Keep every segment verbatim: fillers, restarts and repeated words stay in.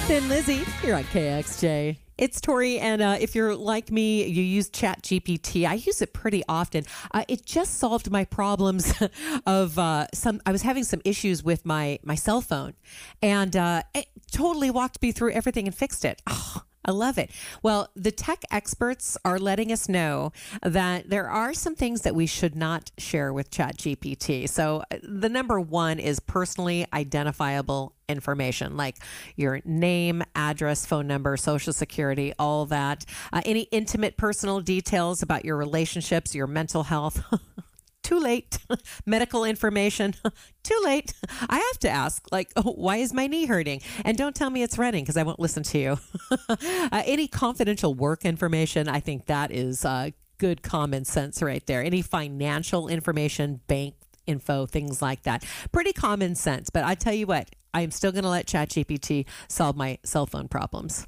Thin Lizzy, you're on K X J. It's Tori, and uh, if you're like me, you use Chat G P T. I use it pretty often. Uh, it just solved my problems of uh, some. I was having some issues with my my cell phone, and uh, it totally walked me through everything and fixed it. Oh, I love it. Well, the tech experts are letting us know that there are some things that we should not share with Chat G P T. So the number one is personally identifiable information, like your name, address, phone number, social security, all that. Uh, any intimate personal details about your relationships, your mental health. Too late. Medical information. Too late. I have to ask, like, oh, why is my knee hurting? And don't tell me it's running because I won't listen to you. uh, any confidential work information, I think that is uh, good common sense right there. Any financial information, bank info, things like that. Pretty common sense. But I tell you what, I'm still going to let ChatGPT solve my cell phone problems.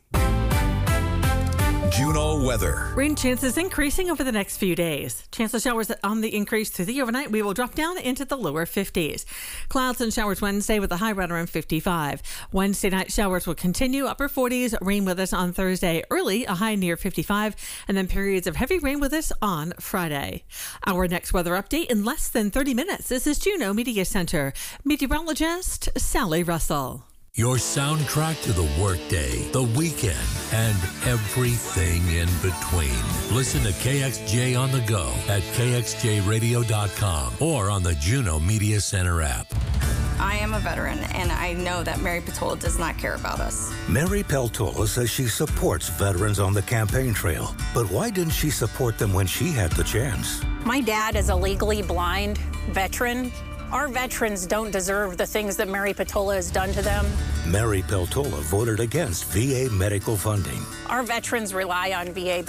Juno weather. Rain chances increasing over the next few days. Chance of showers on the increase through the overnight. We will drop down into the lower fifties. Clouds and showers Wednesday with a high right around fifty-five. Wednesday night showers will continue, upper forties. Rain with us on Thursday early, a high near fifty-five. And then periods of heavy rain with us on Friday. Our next weather update in less than thirty minutes. This is Juno Media Center. Meteorologist Sally Russell. Your soundtrack to the workday, the weekend, and everything in between. Listen to K X J on the go at K X J radio dot com or on the Juno Media Center app. I am a veteran, and I know that Mary Patola does not care about us. Mary Peltola says she supports veterans on the campaign trail. But why didn't she support them when she had the chance? My dad is a legally blind veteran. Our veterans don't deserve the things that Mary Patola has done to them. Mary Peltola voted against V A medical funding. Our veterans rely on V A